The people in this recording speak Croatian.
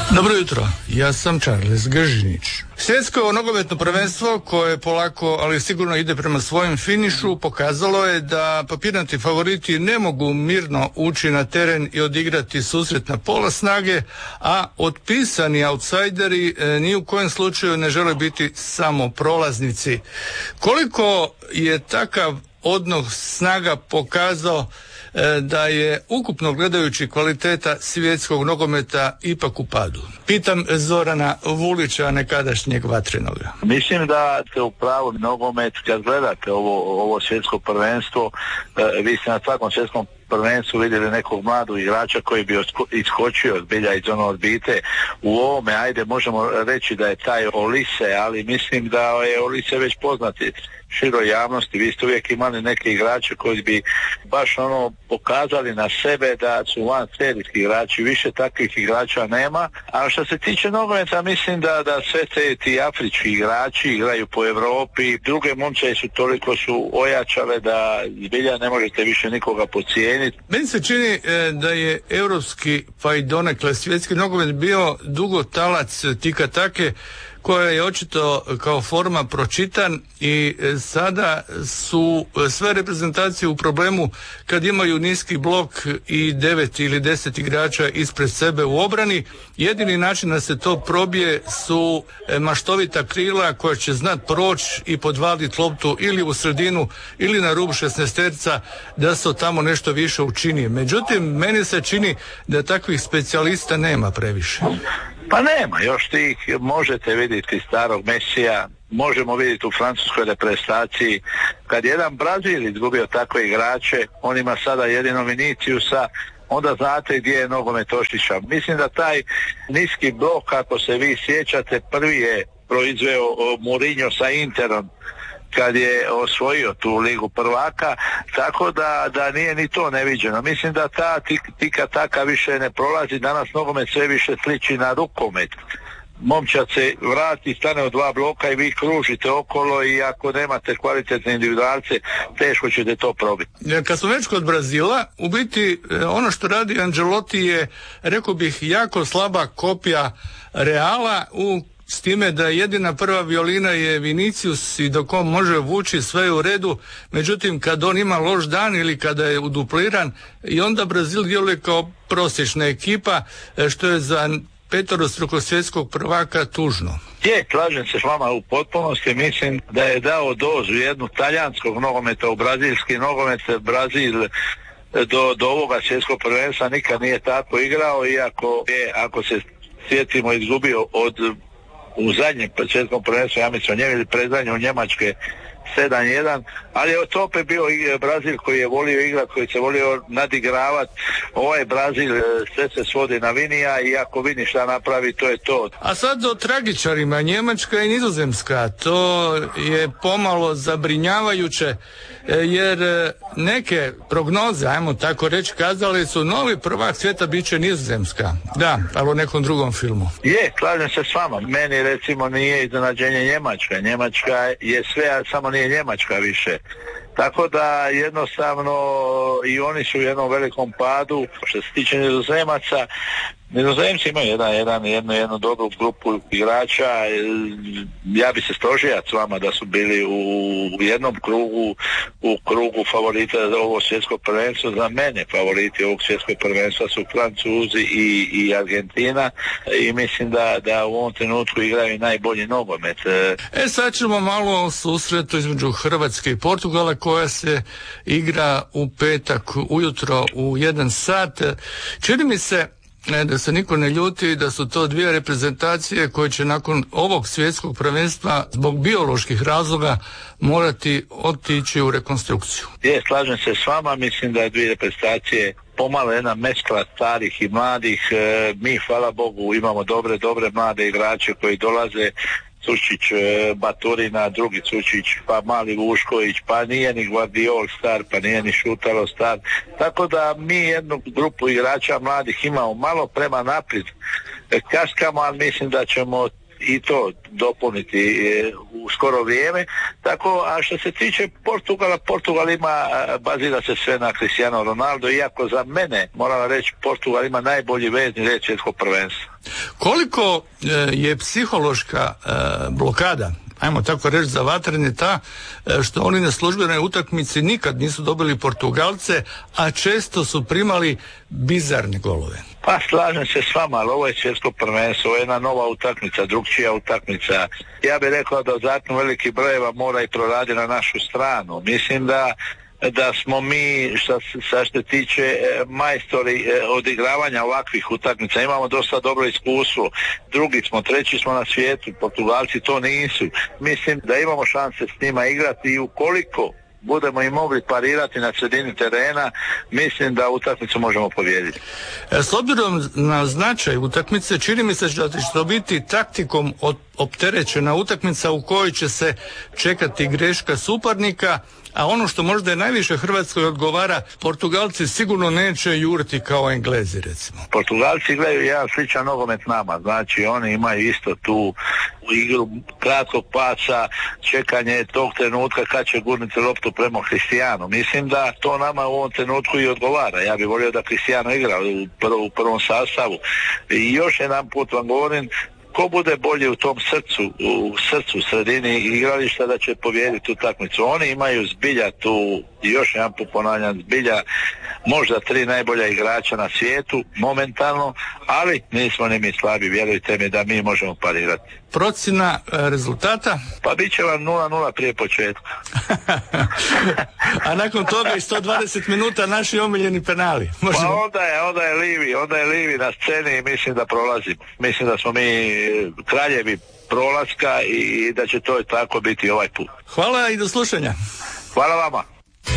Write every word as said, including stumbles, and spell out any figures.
Dobro jutro, ja sam Charles Gržinić. Svjetsko nogometno prvenstvo koje polako, ali sigurno ide prema svojem finišu, pokazalo je da papirnati favoriti ne mogu mirno ući na teren i odigrati susret na pola snage, a otpisani outsideri e, ni u kojem slučaju ne žele biti samo prolaznici. Koliko je takav odnos snaga pokazao da je ukupno gledajući kvaliteta svjetskog nogometa ipak u padu? Pitam Zorana Vulića, nekadašnjeg Vatrenoga. Mislim da ste u pravu. Nogomet, kad gledate ovo, ovo svjetsko prvenstvo, vi ste na svakom svjetskom prvenstvu vidjeli nekog mladog igrača koji bi iskočio zbilja iz ono odbite. U ovome, ajde, možemo reći da je taj Olise, ali mislim da je Olise već poznati široj javnosti. Vi ste uvijek imali neke igrače koji bi baš ono pokazali na sebe da su van serijski igrači, više takvih igrača nema. A što se tiče nogometa, mislim da, da sve te ti afrički igrači igraju po Europi, druge momčaje su toliko su ojačale da zbilja ne možete više nikoga podcijeniti. Meni se čini e, da je europski, pa i donekle svjetski nogomet bio dugo talac tika take, koja je očito kao forma pročitan i sada su sve reprezentacije u problemu kad imaju niski blok i devet ili deset igrača ispred sebe u obrani. Jedini način da se to probije su maštovita krila koja će znat proći i podvaliti loptu ili u sredinu ili na rub šesnaesterca da se tamo nešto više učini. Međutim, meni se čini da takvih specijalista nema previše. Pa nema, još tih možete vidjeti starog Mesija, možemo vidjeti u francuskoj reprezentaciji. Kad jedan Brazil izgubio takve igrače, on ima sada jedino Viniciusa, onda znate gdje je nogomet otišao. Mislim da taj niski blok, ako se vi sjećate, prvi je proizveo Mourinho sa Interom kad je osvojio tu ligu prvaka, tako da, da nije ni to neviđeno. Mislim da ta tika taka više ne prolazi, danas nogomet sve više sliči na rukomet. Momčad se vrati, stane od dva bloka i vi kružite okolo i ako nemate kvalitetne individualce, teško ćete to probiti. Kad smo već kod Brazila, u biti ono što radi Ancelotti je, rekao bih, jako slaba kopija Reala, u s time da jedina prva violina je Vinicius i dok on može vući sve je u redu, međutim kad on ima loš dan ili kada je udupliran i onda Brazil djeluje kao prosječna ekipa, što je za peterostrukog svjetskog prvaka tužno. Je, slažem se s vama u potpunosti, mislim da je dao dozu jednu talijanskog nogometa u brazilski nogomet. Brazil do, do ovoga svjetskog prvenstva nikad nije tako igrao, iako je, ako se sjetimo, izgubio od u zadnjem svjetskom prvenstvu, ja mislim o njemu ili predzadnje u Njemačke sedam jedan, ali je to opet bio Brazil koji je volio igrati, koji se volio nadigravati. Ovaj Brazil sve se svodi na Vinija i ako Vini šta napravi, to je to. A sad o tragičarima, Njemačka i Nizozemska, to je pomalo zabrinjavajuće, jer neke prognoze, ajmo tako reći, kazali su novi prvak svijeta bit će Nizozemska. Da, ali u nekom drugom filmu. Je, slažem se s vama. Meni recimo nije iznenađenje Njemačka. Njemačka je sve, a samo nije Njemačka više. Tako da jednostavno i oni su u jednom velikom padu. Što se tiče Nizozemaca, Nizozemci imaju jedan, jedan, jednu, jednu dobru grupu igrača. Ja bi se složio s vama da su bili u jednom krugu, u krugu favorita za ovo svjetsko prvenstvo. Za mene favoriti ovog svjetskog prvenstva su Francuzi i, i Argentina i mislim da, da u ovom trenutku igraju najbolji nogomet. E sad ćemo malo o susretu između Hrvatske i Portugala koja se igra u petak ujutro u jedan sat. Čini mi se da se niko ne ljuti da su to dvije reprezentacije koje će nakon ovog svjetskog prvenstva zbog bioloških razloga morati otići u rekonstrukciju. Je, slažem se s vama, mislim da je dvije reprezentacije pomalo jedna meskla starih i mladih. E, mi, hvala Bogu, imamo dobre, dobre mlade igrače koji dolaze. Cučić, Baturina, drugi Cučić, pa mali Vušković, pa nije ni Guardiol star, pa nije ni Šutalo star. Tako da mi jednu grupu igrača mladih imamo malo prema naprijed. Kaskamo, ali mislim da ćemo i to dopuniti u skoro vrijeme. Tako, a što se tiče Portugala, Portugal ima, bazira se sve na Cristiano Ronaldo, iako za mene, moram reći, Portugal ima najbolji vezni red svjetskog prvenstva. Koliko e, je psihološka e, blokada, ajmo tako reći, za Vatrene ta e, što oni na službenoj utakmici nikad nisu dobili Portugalce, a često su primali bizarne golove? Pa slažem se s vama, ali ovo je svjetsko prvenstvo, ovo je jedna nova utakmica, drugčija utakmica. Ja bih rekao da zakon velikih brojeva mora i proradi na našu stranu. Mislim da da smo mi, što se tiče majstori odigravanja ovakvih utakmica, imamo dosta dobro iskustvo. Drugi smo, treći smo na svijetu, Portugalci to nisu. Mislim da imamo šanse s njima igrati i ukoliko budemo i mogli parirati na sredini terena, mislim da utakmicu možemo pobijediti. S obzirom na značaj utakmice, čini mi se da će to biti taktikom opterećena utakmica u kojoj će se čekati greška suparnika, a ono što možda je najviše Hrvatskoj odgovara, Portugalci sigurno neće juriti kao Englezi, recimo. Portugalci gledaju jedan sličan nogomet nama, znači oni imaju isto tu igru kratkog paca, čekanje tog trenutka kad će gurniti loptu prema Kristijanu. Mislim da to nama u ovom trenutku i odgovara. Ja bih volio da Kristijano igra u, prv, u prvom sastavu. I još jedan put vam govorim, ko bude bolji u tom srcu, u srcu, u sredini igrališta, da će pobijediti utakmicu. Oni imaju zbilja tu, još jedan put ponavljam, zbilja možda tri najbolja igrača na svijetu momentalno, ali nismo ni mi slabi, vjerujte mi da mi možemo parirati. Procjena rezultata? Pa bit će vam nula nula prije početka. A nakon toga i sto dvadeset minuta naši omiljeni penali. Možemo... Pa onda je, onda je Livi, onda je Livi na sceni i mislim da prolazimo. Mislim da smo mi kraljevi prolaska i da će to tako biti ovaj put. Hvala i do slušanja. Hvala vama.